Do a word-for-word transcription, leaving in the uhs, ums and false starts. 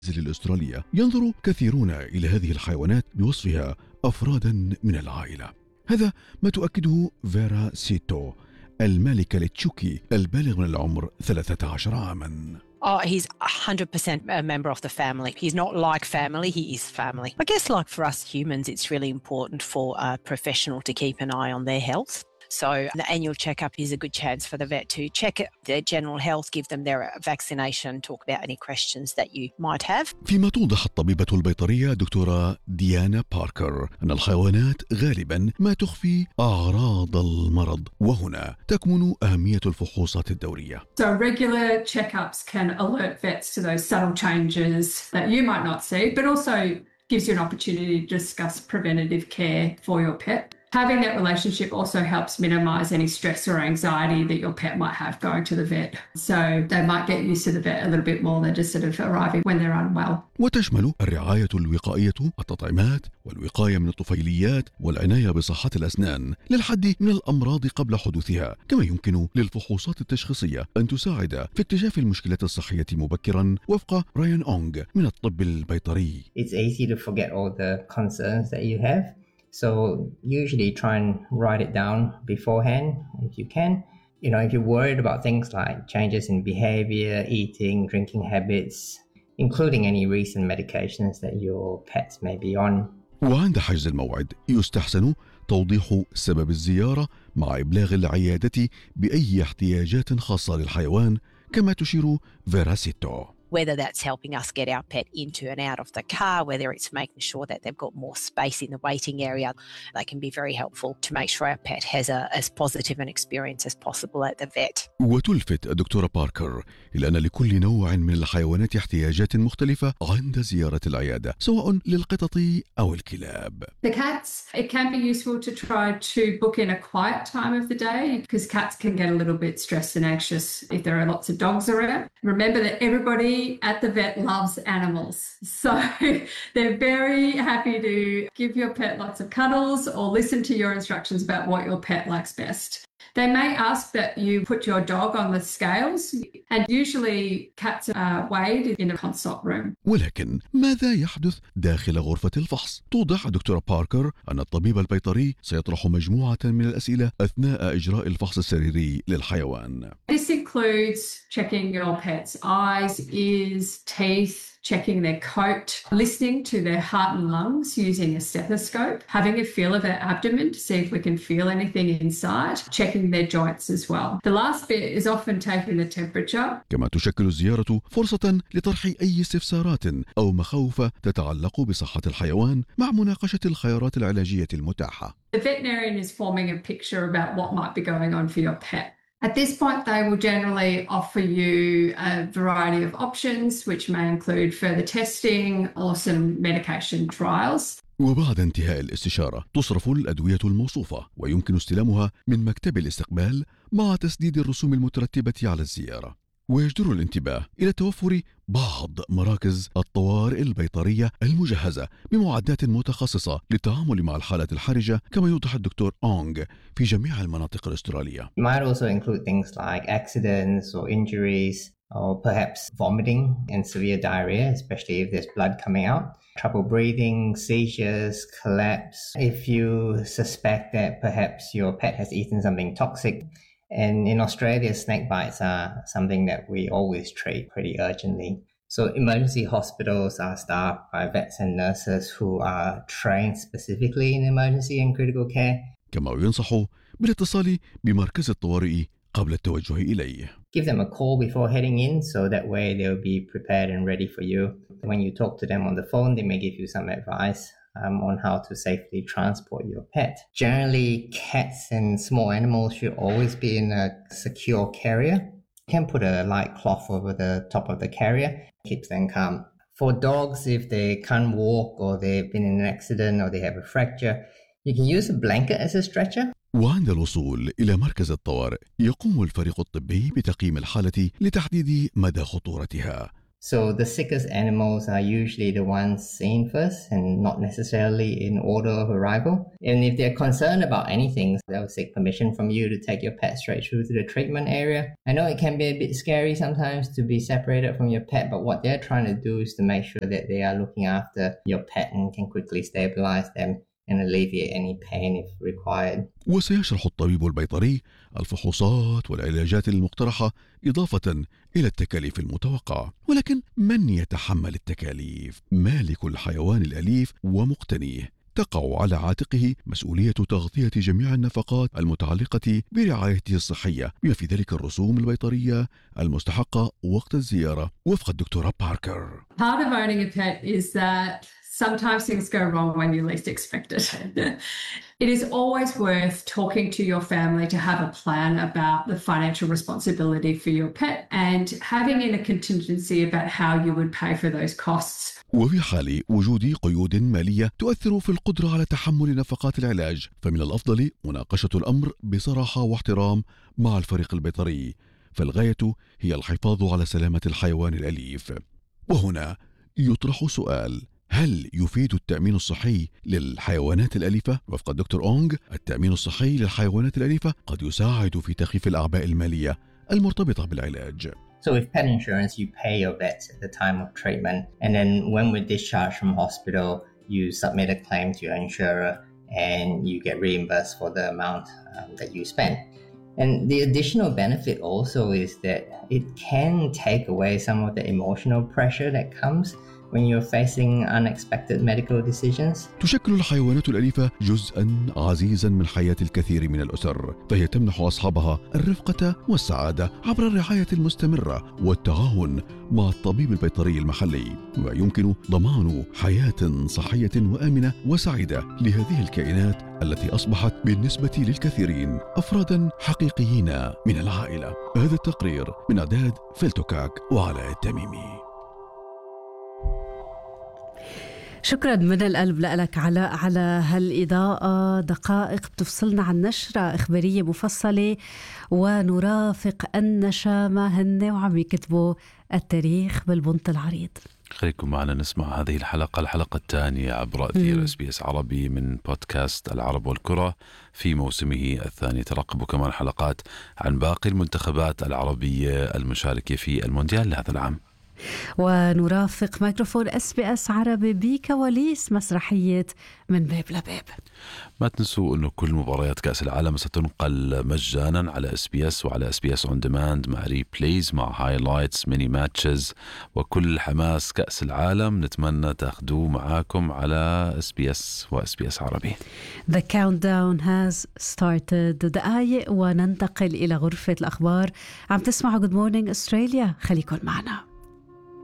الأسترالية. ينظر كثيرون إلى هذه الحيوانات بوصفها أفرادا من العائلة. هذا ما تؤكده فيرا سيتو، المالكة لتشوكي البالغ من العمر ثلاثة عشر عاما. Oh, he's one hundred percent a member of the family. He's not like family, he is family. I guess like for us humans, it's really important for a professional to keep an eye on their health. So the annual checkup is a good chance for the vet to check their general health, give them their vaccination, talk about any questions that you might have. فيما توضح الطبيبة البيطرية دكتورة ديانا باركر أن الحيوانات غالبا ما تخفي أعراض المرض، وهنا تكمن أهمية الفحوصات الدورية. So regular checkups can alert vets to those subtle changes that you might not see, but also gives you an opportunity to discuss preventative care for your pet. Having that relationship also helps minimise any stress or anxiety that your pet might have going to the vet. So they might get used to the vet a little bit more than just sort of arriving when they're unwell. وتشمل الرعاية الوقائية، التطعيمات والوقاية من الطفيليات والعناية بصحة الأسنان للحد من الأمراض قبل حدوثها. كما يمكن للفحوصات التشخيصية أن تساعد في اكتشاف المشكلات الصحية مبكرا وفق رايان أونغ من الطب البيطري. It's easy to forget all the concerns that you have. So usually try and write it down beforehand if you can. You know, if you're worried about things like changes in behavior, eating, drinking habits, including any recent medications that your pets may be on. وعند حجز الموعد يستحسن توضيح سبب الزيارة مع إبلاغ العيادة بأي احتياجات خاصة للحيوان، كما تشير فيرا سيتو. Whether that's helping us get our pet into and out of the car, whether it's making sure that they've got more space in the waiting area, they can be very helpful to make sure our pet has a, as positive an experience as possible at the vet. وتلفت الدكتورة باركر إلى أن لكل نوع من الحيوانات احتياجات مختلفة عند زيارة العيادة، سواء للقطط أو الكلاب. The cats, it can be useful to try to book in a quiet time of the day because cats can get a little bit stressed and anxious if there are lots of dogs around. Remember that everybody at the vet loves animals, so they're very happy to give your pet lots of cuddles or listen to your instructions about what your pet likes best. They may ask that you put your dog on the scales, and usually cats are weighed in a consult room. ولكن ماذا يحدث داخل غرفة الفحص؟ توضح دكتورة باركر أن الطبيب البيطري سيطرح مجموعة من الأسئلة أثناء إجراء الفحص السريري للحيوان. This includes checking your pet's eyes, ears, teeth, checking their coat, listening to their heart and lungs using a stethoscope, having a feel of their abdomen to see if we can feel anything inside, checking their joints as well. The last bit is often taking the temperature. كما تشكل الزيارة فرصة لطرح أي استفسارات أو مخاوف تتعلق بصحة الحيوان مع مناقشة الخيارات العلاجية المتاحة. The veterinarian is forming a picture about what might be going on for your pet. At this point, they will generally offer you a variety of options, which may include further testing or some medication trials. وبعد انتهاء الاستشارة تصرف الأدوية الموصوفة ويمكن استلامها من مكتب الاستقبال مع تسديد الرسوم المترتبة على الزيارة. ويجدر الانتباه إلى توفر بعض مراكز الطوارئ البيطرية المجهزة بمعدات متخصصة للتعامل مع الحالات الحرجة، كما يوضح الدكتور أونغ في جميع المناطق الأسترالية. It might also include things like accidents or injuries or perhaps vomiting and severe diarrhea, especially if there's blood coming out, trouble breathing, seizures, collapse. If you suspect that perhaps your pet has eaten something toxic. And in Australia, snake bites are something that we always treat pretty urgently. So emergency hospitals are staffed by vets and nurses who are trained specifically in emergency and critical care. كما ينصح بالاتصال بمركز الطوارئ قبل التوجه إليه. Give them a call before heading in so that way they'll be prepared and ready for you. When you talk to them on the phone, they may give you some advice Um, on how to safely transport your pet. Generally, cats and small animals should always be in a secure carrier. You can put a light cloth over the top of the carrier, keeps them calm. For dogs, if they can't walk or they've been in an accident or they have a fracture, you can use a blanket as a stretcher. وعند الوصول إلى مركز الطوارئ يقوم الفريق الطبي بتقييم الحالة لتحديد مدى خطورتها. So the sickest animals are usually the ones seen first and not necessarily in order of arrival. And if they're concerned about anything, they'll seek permission from you to take your pet straight through to the treatment area. I know it can be a bit scary sometimes to be separated from your pet, but what they're trying to do is to make sure that they are looking after your pet and can quickly stabilize them and alleviate any pain if required. وسيشرح الطبيب البيطري الفحوصات والعلاجات المقترحة إضافة إلى التكاليف المتوقعة. ولكن من يتحمل التكاليف؟ مالك الحيوان الأليف ومقتنيه. تقع على عاتقه مسؤولية تغطية جميع النفقات المتعلقة برعايته الصحية، بما في ذلك الرسوم البيطرية المستحقة وقت الزيارة، وفق الدكتورة باركر. Part of owning a pet is that sometimes things go wrong when you least expect it. It is always worth talking to your family to have a plan about the financial responsibility for your pet and having in a contingency about how you would pay for those costs. وفي حال وجود قيود مالية تؤثر في القدرة على تحمل نفقات العلاج، فمن الأفضل مناقشة الأمر بصراحة واحترام مع الفريق البيطري، فالغاية هي الحفاظ على سلامة الحيوان الأليف. وهنا يطرح سؤال: هل يفيد التأمين الصحي للحيوانات الأليفة؟ وفق الدكتور أونغ، التأمين الصحي للحيوانات الأليفة قد يساعد في تخفيف الأعباء المالية المرتبطة بالعلاج. So with pet insurance, you pay your vets at the time of treatment, and then when we're discharged from hospital, you submit a claim to your insurer and you get reimbursed for the amount um, that you spent. And the additional benefit also is that it can take away some of the emotional pressure that comes when you're facing unexpected medical decisions. تشكل الحيوانات الأليفة جزءاً عزيزاً من حياة الكثير من الأسر، فهي تمنح أصحابها الرفقة والسعادة عبر الرعاية المستمرة والتعاون مع الطبيب البيطري المحلي، ويمكن ضمان حياة صحية وآمنة وسعيدة لهذه الكائنات التي أصبحت بالنسبة للكثيرين أفراداً حقيقيين من العائلة. هذا التقرير من إعداد فلتوكاك وعلاء التميمي. شكرا من القلب لك علاء على هالإضاءة. دقائق بتفصلنا عن نشرة إخبارية مفصلة، ونرافق النشامة هن وعم يكتبوا التاريخ بالبنط العريض. خليكم معنا نسمع هذه الحلقة الحلقة الثانية عبر أثير اس بي اس عربي من بودكاست العرب والكرة في موسمه الثاني. ترقبوا كمان حلقات عن باقي المنتخبات العربية المشاركة في المونديال لهذا العام. ونرافق ميكروفون اس بي اس عربي بكواليس مسرحية من باب لباب. ما تنسوا انه كل مباريات كأس العالم ستنقل مجانا على اس بي اس وعلى اس بي اس اون ديماند مع ريبليز مع هايلايتس ميني ماتشز وكل حماس كأس العالم نتمنى تاخذوه معاكم على اس بي اس واس بي اس عربي. The countdown has started. دقائق وننتقل إلى غرفة الأخبار. عم تسمعوا Good Morning Australia، خليكن معنا.